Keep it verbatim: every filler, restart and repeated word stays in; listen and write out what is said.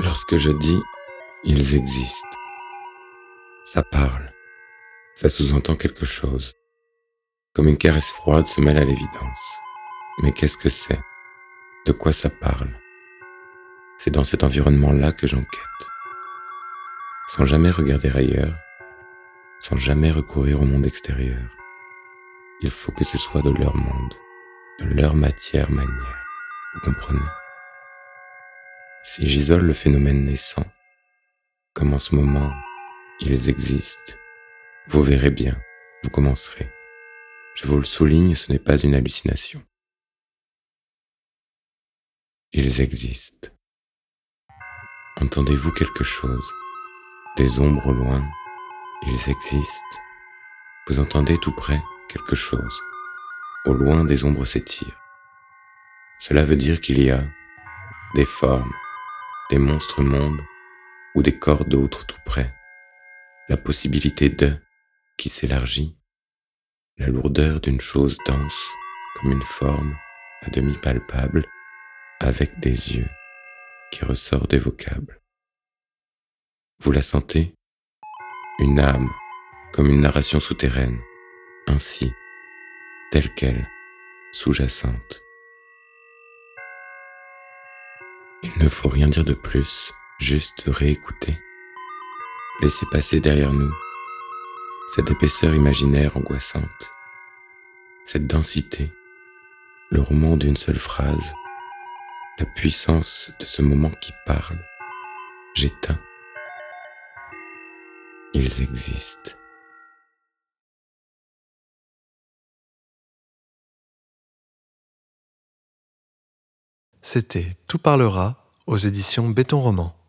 Lorsque je dis « ils existent », ça parle, ça sous-entend quelque chose, comme une caresse froide se mêle à l'évidence. Mais qu'est-ce que c'est? De quoi ça parle? C'est dans cet environnement-là que j'enquête, sans jamais regarder ailleurs, sans jamais recourir au monde extérieur. Il faut que ce soit de leur monde, de leur matière-manière, vous comprenez? Si j'isole le phénomène naissant, comme en ce moment, ils existent, vous verrez bien, vous commencerez. Je vous le souligne, ce n'est pas une hallucination. Ils existent. Entendez-vous quelque chose? Des ombres au loin, ils existent. Vous entendez tout près quelque chose? Au loin, des ombres s'étirent. Cela veut dire qu'il y a des formes, des monstres mondes ou des corps d'autres tout près. La possibilité de qui s'élargit, la lourdeur d'une chose dense comme une forme à demi palpable avec des yeux qui ressort des vocables. Vous la sentez? Une âme, comme une narration souterraine, ainsi, telle qu'elle, sous-jacente. Il ne faut rien dire de plus, juste réécouter. Laissez passer derrière nous cette épaisseur imaginaire angoissante, cette densité, le roman d'une seule phrase, la puissance de ce moment qui parle. J'éteins. Ils existent. C'était Tout parlera aux éditions Béton Roman.